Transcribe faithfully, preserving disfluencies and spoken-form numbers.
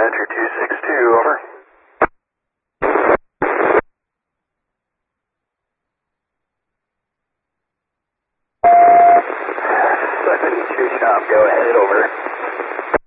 Dispatcher two six two, over. seventy-two shop, go ahead, over.